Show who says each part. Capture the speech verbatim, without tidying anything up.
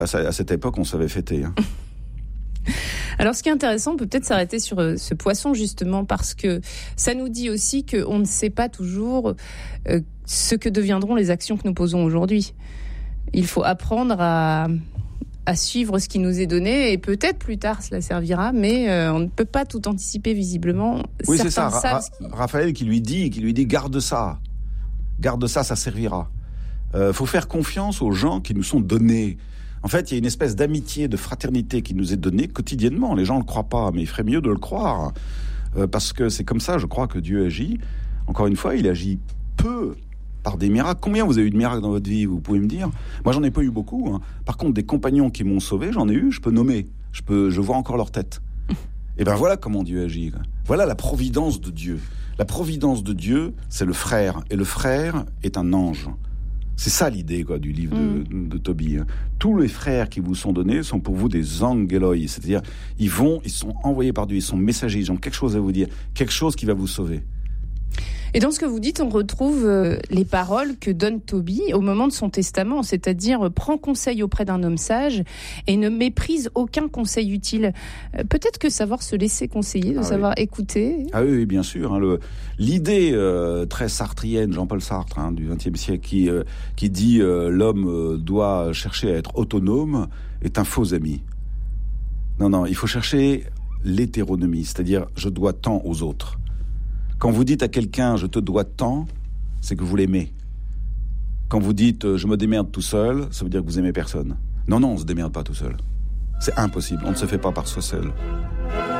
Speaker 1: À, à cette époque, on savait fêter. Hein.
Speaker 2: Alors, ce qui est intéressant, on peut peut-être s'arrêter sur euh, ce poisson, justement, parce que ça nous dit aussi qu'on ne sait pas toujours euh, ce que deviendront les actions que nous posons aujourd'hui. Il faut apprendre à, à suivre ce qui nous est donné, et peut-être plus tard cela servira, mais euh, on ne peut pas tout anticiper visiblement.
Speaker 1: Oui,
Speaker 2: Certains
Speaker 1: c'est ça. Ra-
Speaker 2: savent
Speaker 1: Ra- Raphaël qui lui dit, qui lui dit, garde ça, garde ça, ça servira. Euh, faut faire confiance aux gens qui nous sont donnés. En fait, il y a une espèce d'amitié, de fraternité qui nous est donnée quotidiennement. Les gens ne le croient pas, mais il ferait mieux de le croire. Euh, parce que c'est comme ça, je crois, que Dieu agit. Encore une fois, il agit peu par des miracles. Combien vous avez eu de miracles dans votre vie, vous pouvez me dire ? Moi, j'en ai pas eu beaucoup. Hein. Par contre, des compagnons qui m'ont sauvé, j'en ai eu, je peux nommer. Je, peux, je vois encore leur tête. Et ben voilà comment Dieu agit. Quoi. Voilà la providence de Dieu. La providence de Dieu, c'est le frère. Et le frère est un ange. C'est ça l'idée quoi, du livre de, mm. de, de Tobie. Tous les frères qui vous sont donnés sont pour vous des angeloi, c'est-à-dire ils vont, ils sont envoyés par Dieu, ils sont messagers, ils ont quelque chose à vous dire, quelque chose qui va vous sauver.
Speaker 2: Et dans ce que vous dites, on retrouve euh, les paroles que donne Tobie au moment de son testament, c'est-à-dire euh, prends conseil auprès d'un homme sage et ne méprise aucun conseil utile. Euh, peut-être que savoir se laisser conseiller, de
Speaker 1: ah
Speaker 2: savoir
Speaker 1: oui.
Speaker 2: écouter.
Speaker 1: Ah oui, oui bien sûr. Hein, le, l'idée euh, très sartrienne, Jean-Paul Sartre, hein, du vingtième siècle, qui, euh, qui dit euh, l'homme euh, doit chercher à être autonome, est un faux ami. Non, non, il faut chercher l'hétéronomie, c'est-à-dire je dois tant aux autres. Quand vous dites à quelqu'un « je te dois tant », c'est que vous l'aimez. Quand vous dites « je me démerde tout seul », ça veut dire que vous aimez personne. Non, non, on ne se démerde pas tout seul. C'est impossible, on ne se fait pas par soi seul.